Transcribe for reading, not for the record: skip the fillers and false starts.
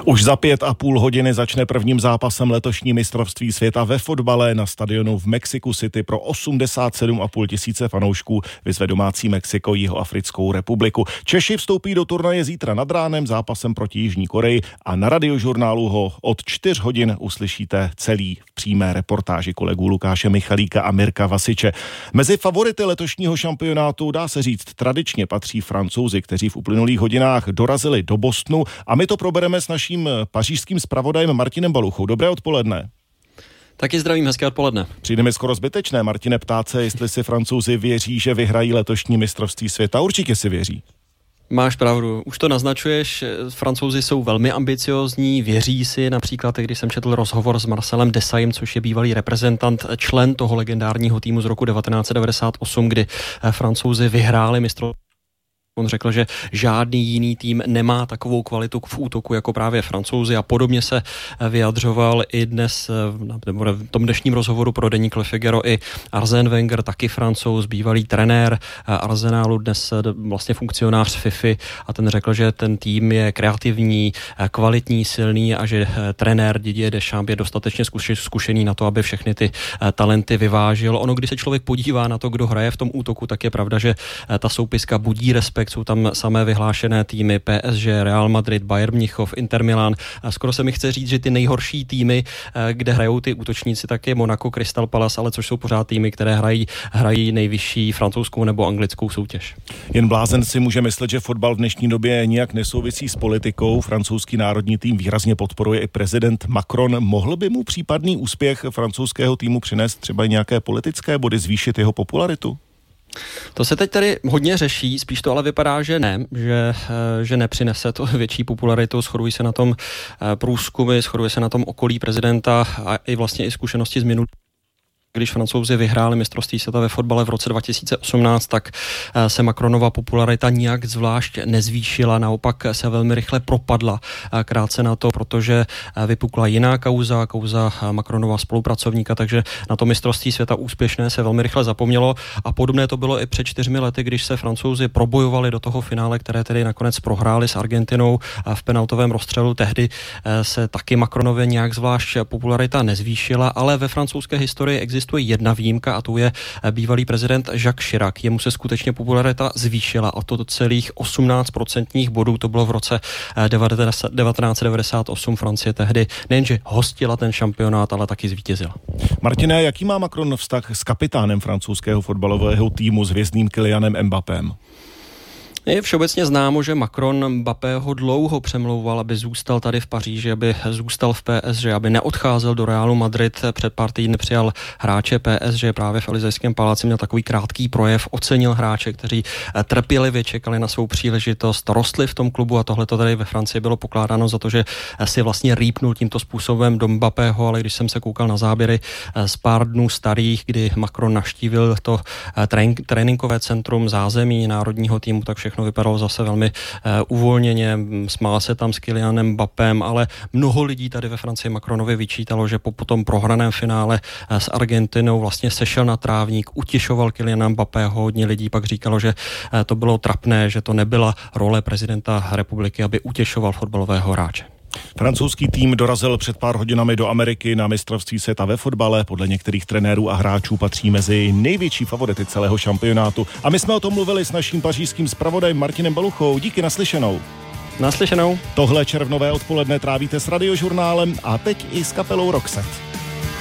Už za 5,5 hodiny začne prvním zápasem letošní mistrovství světa ve fotbale na stadionu v Mexiku City pro 87,5 tisíce fanoušků vyzve domácí Mexiko Jihoafrickou republiku. Češi vstoupí do turnaje zítra nad ránem zápasem proti Jižní Koreji a na Radiožurnálu ho od 4 hodin uslyšíte celý v přímé reportáži kolegů Lukáše Michalíka a Mirka Vasiče. Mezi favority letošního šampionátu dá se říct tradičně patří Francouzi, kteří v uplynulých hodinách dorazili do Bostonu a my to probereme s naším pařížským zpravodajem Martinem Baluchou. Dobré odpoledne. Taky zdravím, hezké odpoledne. Přijde mi skoro zbytečné, Martine, ptát se, jestli si Francouzi věří, že vyhrají letošní mistrovství světa. Určitě si věří. Máš pravdu, už to naznačuješ, Francouzi jsou velmi ambiciózní, věří si, například když jsem četl rozhovor s Marcelem Desaillyem, což je bývalý reprezentant, člen toho legendárního týmu z roku 1998, kdy Francouzi vyhráli mistrovství. On řekl, že žádný jiný tým nemá takovou kvalitu v útoku jako právě Francouzi a podobně se vyjadřoval i dnes v tom dnešním rozhovoru pro deník Le Figaro i Arsène Wenger, taky Francouz, bývalý trenér Arsenalu, dnes vlastně funkcionář FIFA, a ten řekl, že ten tým je kreativní, kvalitní, silný a že trenér Didier Deschamps je dostatečně zkušený na to, aby všechny ty talenty vyvážil. Ono, když se člověk podívá na to, kdo hraje v tom útoku, tak je pravda, že ta soupiska budí respekt. Jsou tam samé vyhlášené týmy PSG, Real Madrid, Bayern Mnichov, Inter Milan. A skoro se mi chce říct, že ty nejhorší týmy, kde hrajou ty útočníci, tak je Monaco, Crystal Palace, ale což jsou pořád týmy, které hrají nejvyšší francouzskou nebo anglickou soutěž. Jen blázen si může myslet, že fotbal v dnešní době nijak nesouvisí s politikou. Francouzský národní tým výrazně podporuje i prezident Macron. Mohl by mu případný úspěch francouzského týmu přinést třeba nějaké politické body, zvýšit jeho popularitu? To se teď tady hodně řeší, spíš to ale vypadá, že ne, že nepřinese to větší popularitu, shodují se na tom průzkumy, shoduje se na tom okolí prezidenta a i vlastně i zkušenosti z minulých. Když Francouzi vyhráli mistrovství světa ve fotbale v roce 2018, tak se Macronova popularita nijak zvlášť nezvýšila, naopak se velmi rychle propadla krátce na to, protože vypukla jiná kauza Macronova spolupracovníka, takže na to mistrovství světa úspěšné se velmi rychle zapomnělo a podobné to bylo i před 4 lety, když se Francouzi probojovali do toho finále, které tedy nakonec prohráli s Argentinou v penaltovém rozstřelu. Tehdy se taky Macronově nějak zvlášť popularita nezvýšila, ale ve francouzské historii existuje jedna výjimka a to je bývalý prezident Jacques Chirac. Jemu se skutečně popularita zvýšila a to do celých 18% bodů. To bylo v roce 1998. Francie tehdy nejenže hostila ten šampionát, ale taky zvítězila. Martine, jaký má Macron vztah s kapitánem francouzského fotbalového týmu s hvězdným Kylianem Mbappém? Je všeobecně známo, že Macron Mbappého dlouho přemlouval, aby zůstal tady v Paříži, aby zůstal v PSG, aby neodcházel do Realu Madrid. Před pár týdny přijal hráče PSG právě v Elysejském paláci, měl takový krátký projev, ocenil hráče, kteří trpělivě čekali na svou příležitost, rostli v tom klubu a tohle to tady ve Francii bylo pokládáno za to, že si vlastně rýpnul tímto způsobem do Mbappého, ale když jsem se koukal na záběry z pár dnů starých, kdy Macron navštívil to tréninkové centrum zázemí národního týmu, tak všechno vypadalo zase velmi uvolněně, smál se tam s Kylianem Mbappém, ale mnoho lidí tady ve Francii Macronovi vyčítalo, že po tom prohraném finále s Argentinou vlastně sešel na trávník, utěšoval Kyliana Mbappého, hodně lidí pak říkalo, že to bylo trapné, že to nebyla role prezidenta republiky, aby utěšoval fotbalového hráče. Francouzský tým dorazil před pár hodinami do Ameriky na mistrovství světa ve fotbale. Podle některých trenérů a hráčů patří mezi největší favority celého šampionátu. A my jsme o tom mluvili s naším pařížským zpravodajem Martinem Baluchou. Díky, naslyšenou. Naslyšenou. Tohle červnové odpoledne trávíte s Radiožurnálem a teď i s kapelou Roxette.